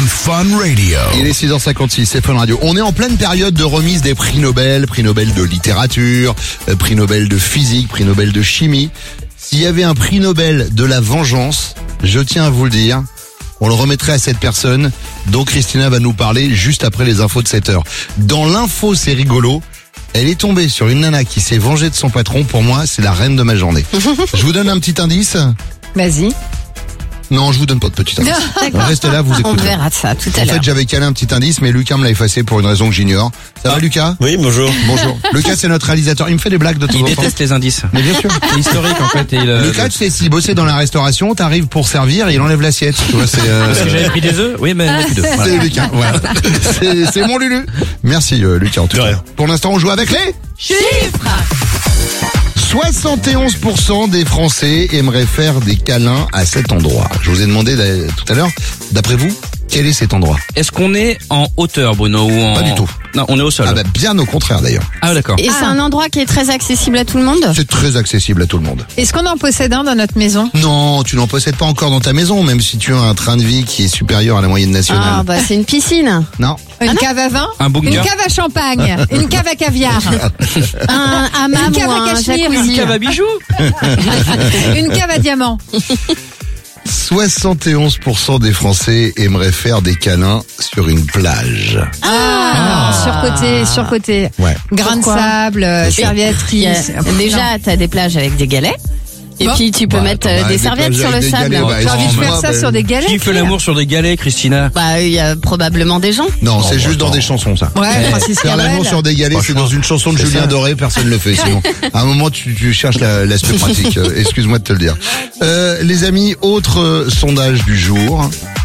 Fun Radio. Il est 6h56, c'est Fun Radio. On est en pleine période de remise des prix Nobel de littérature, prix Nobel de physique, prix Nobel de chimie. S'il y avait un prix Nobel de la vengeance, je tiens à vous le dire, on le remettrait à cette personne dont Christina va nous parler juste après les infos de 7h. Dans l'info, c'est rigolo. Elle est tombée sur une nana qui s'est vengée de son patron. Pour moi, c'est la reine de ma journée. Je vous donne un petit indice. Vas-y. Non, je vous donne pas de petit indice. Restez là, vous écoutez. On verra ça tout à En l'heure. fait, j'avais calé un petit indice, mais Lucas me l'a effacé pour une raison que j'ignore. Ça va, Lucas? Oui, bonjour. Bonjour. Lucas, c'est notre réalisateur. Il me fait des blagues de temps Il en temps. déteste les indices. Mais bien sûr. C'est historique en fait. Et Lucas, tu sais, s'il bossait dans la restauration, t'arrives pour servir et il enlève l'assiette. Tu vois, c'est, Parce que j'avais pris des œufs. Oui, mais il n'y en a plus deux. Voilà. c'est Lucas. Voilà. C'est mon Lulu. Merci, Lucas, en tout De cas. rien. Pour l'instant, on joue avec les 71% des Français aimeraient faire des câlins à cet endroit. Je vous ai demandé tout à l'heure, d'après vous, quel est cet endroit? Est-ce qu'on est en hauteur, Bruno, ou en... Pas du tout. Non, on est au sol. Ah bah, bien au contraire d'ailleurs. Ah, d'accord. Et c'est un endroit qui est très accessible à tout le monde? C'est très accessible à tout le monde. Est-ce qu'on en possède un dans notre maison? Non, tu n'en possèdes pas encore dans ta maison, même si tu as un train de vie qui est supérieur à la moyenne nationale. Ah bah c'est une piscine. Non. Une cave à vin? Un bunker. Une cave à champagne? Une cave à caviar? Un hammam Une cave ou à un cachemire. jacuzzi? Une cave à bijoux. Une cave à diamants? 71% des Français aimeraient faire des câlins sur une plage. Surcoté. Ouais. Grain de sable, serviette. Déjà, t'as des plages avec des galets. Et Bon. puis tu peux mettre attends, des des serviettes plages sur le avec des sable. galets, bah, J'ai envie de faire excuse-moi, ça sur des galets. Qui fait l'amour sur des galets, Christina? Bah, il y a probablement des gens. Non, c'est juste dans des chansons, ça. Ouais, Francis Faire l'amour Cabrel. sur des galets, c'est dans une chanson de Julien Doré, personne ne le fait. Sinon, à un moment, tu cherches l'aspect pratique. Excuse-moi de te le dire. Les amis, autre sondage du jour.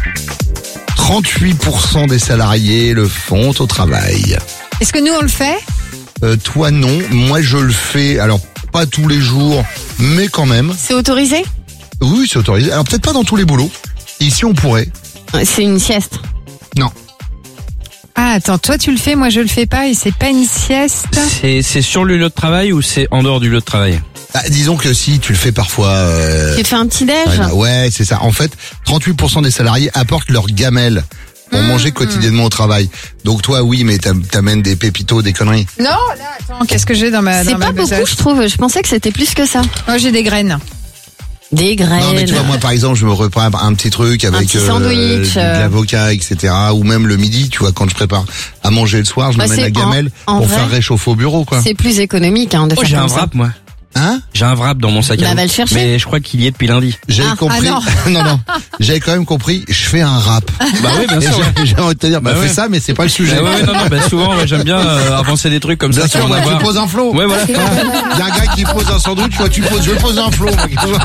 38% des salariés le font au travail. Est-ce que nous on le fait? Toi, non. Moi, je le fais. Alors, pas tous les jours, mais quand même. C'est autorisé? Oui, c'est autorisé. Alors, peut-être pas dans tous les boulots. Ici, on pourrait. C'est une sieste. Non. Ah attends, toi tu le fais, moi je le fais pas et c'est pas une sieste. C'est sur le lieu de travail ou c'est en dehors du lieu de travail? Bah, disons que si, tu le fais parfois. Tu te fais un petit déj? Ouais, c'est ça. En fait, 38% des salariés apportent leur gamelle pour manger quotidiennement au travail. Donc toi, oui, mais t'amènes des pépitos, des conneries. Non, là attends, qu'est-ce que j'ai dans ma C'est dans ma pas beaucoup, besace? je trouve. Je pensais que c'était plus que ça. Moi j'ai des graines. Des graines. Non, mais tu vois, moi, par exemple, je me prépare un petit truc avec petit sandwich, de l'avocat, etc. Ou même le midi, tu vois, quand je prépare à manger le soir, je Bah, m'amène c'est la gamelle en pour vrai, faire réchauffer au bureau, quoi. C'est plus économique de Oh, faire j'ai un comme ça. wrap, moi. Hein? J'ai un wrap dans mon sac à Bah, dos. va le chercher. Mais je crois qu'il y est depuis lundi. J'avais compris. non. non. J'avais quand même compris, je fais un rap. Bah oui, bien Et sûr. j'ai envie de te dire, bah, Bah fais ouais. ça, mais c'est pas le sujet. Bah ouais, non, souvent, ouais, j'aime bien avancer des trucs comme Bien ça. sûr, sans en ouais, tu avoir. poses un flow. Ouais, voilà. Il y a un gars qui pose un sandwich, tu vois, je pose un flow.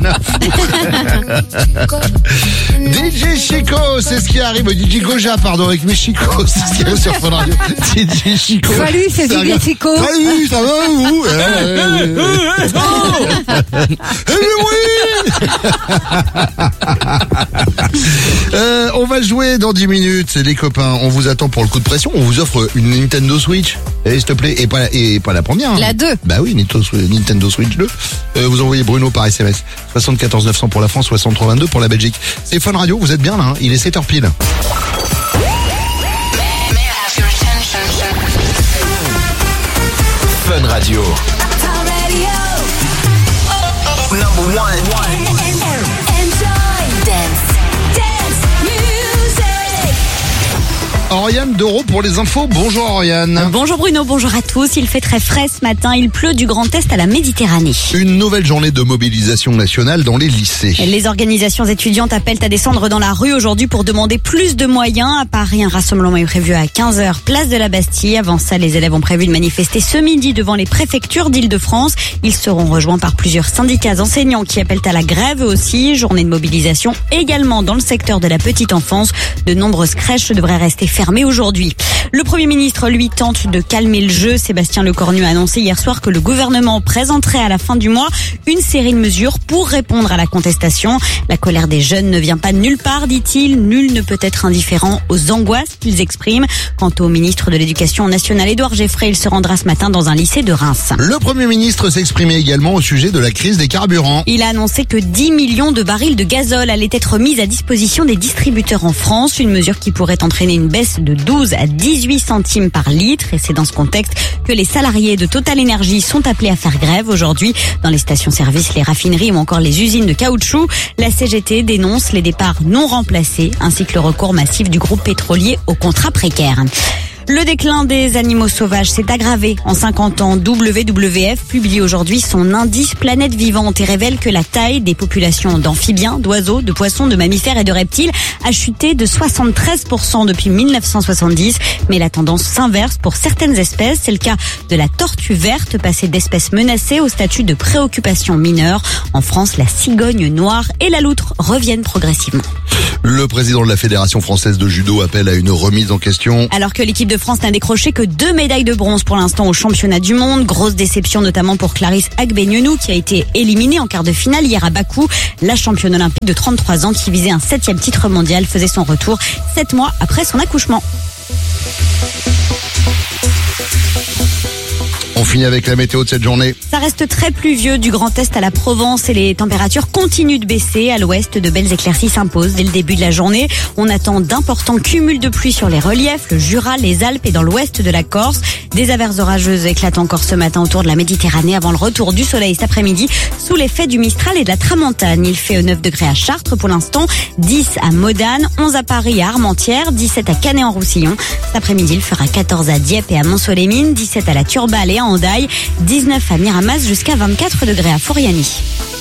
DJ Chico, c'est ce qui arrive. DJ Goja, pardon, avec mes Chico, c'est ce qui arrive sur Fun Radio. DJ Chico. Salut, c'est Ça DJ va? Chico. Salut, ça va, vous? On va jouer dans 10 minutes, les copains. On vous attend pour le coup de pression. On vous offre une Nintendo Switch. S'il te plaît, et pas la première. Hein. La 2. Bah oui, Nintendo Switch 2. Vous envoyez Bruno par SMS. 74 900 pour la France, 63 22 pour la Belgique. C'est Fun Radio, vous êtes bien là, hein. Il est 7h pile. Fun Radio. Number one. Oriane Doro pour les infos. Bonjour Oriane. Bonjour Bruno, bonjour à tous. Il fait très frais ce matin. Il pleut du Grand Est à la Méditerranée. Une nouvelle journée de mobilisation nationale dans les lycées. Les organisations étudiantes appellent à descendre dans la rue aujourd'hui pour demander plus de moyens. À Paris, un rassemblement est prévu à 15h, place de la Bastille. Avant ça, les élèves ont prévu de manifester ce midi devant les préfectures d'Île-de-France. Ils seront rejoints par plusieurs syndicats enseignants qui appellent à la grève eux aussi. Journée de mobilisation également dans le secteur de la petite enfance. De nombreuses crèches devraient rester fermées fermé aujourd'hui. Le Premier ministre, lui, tente de calmer le jeu. Sébastien Lecornu a annoncé hier soir que le gouvernement présenterait à la fin du mois une série de mesures pour répondre à la contestation. La colère des jeunes ne vient pas de nulle part, dit-il. Nul ne peut être indifférent aux angoisses qu'ils expriment. Quant au ministre de l'Éducation nationale, Édouard Geffray, il se rendra ce matin dans un lycée de Reims. Le Premier ministre s'exprimait également au sujet de la crise des carburants. Il a annoncé que 10 millions de barils de gazole allaient être mis à disposition des distributeurs en France. Une mesure qui pourrait entraîner une baisse de 12 à 18 centimes par litre. Et c'est dans ce contexte que les salariés de Total Energy sont appelés à faire grève aujourd'hui. Dans les stations-service, les raffineries ou encore les usines de caoutchouc, la CGT dénonce les départs non remplacés ainsi que le recours massif du groupe pétrolier aux contrats précaires. Le déclin des animaux sauvages s'est aggravé en 50 ans. WWF publie aujourd'hui son indice planète vivante et révèle que la taille des populations d'amphibiens, d'oiseaux, de poissons, de mammifères et de reptiles a chuté de 73% depuis 1970. Mais la tendance s'inverse pour certaines espèces. C'est le cas de la tortue verte, passée d'espèce menacée au statut de préoccupation mineure. En France, la cigogne noire et la loutre reviennent progressivement. Le président de la Fédération française de judo appelle à une remise en question. Alors que l'équipe de France n'a décroché que 2 médailles de bronze pour l'instant au championnat du monde. Grosse déception notamment pour Clarisse Agbenienou qui a été éliminée en quart de finale hier à Bakou. La championne olympique de 33 ans qui visait un 7e titre mondial faisait son retour 7 mois après son accouchement. On finit avec la météo de cette journée. Ça reste très pluvieux du Grand Est à la Provence et les températures continuent de baisser. À l'ouest, de belles éclaircies s'imposent dès le début de la journée. On attend d'importants cumuls de pluie sur les reliefs, le Jura, les Alpes et dans l'ouest de la Corse. Des averses orageuses éclatent encore ce matin autour de la Méditerranée avant le retour du soleil cet après-midi sous l'effet du Mistral et de la Tramontane. Il fait 9 degrés à Chartres pour l'instant, 10 à Modane, 11 à Paris et à Armentières, 17 à Canet-en-Roussillon. Cet après-midi, il fera 14 à Dieppe et à Mont-Soleil-Mines, 17 à la Turballe et à Hendaye, 19 à Miramas jusqu'à 24 degrés à Foriani.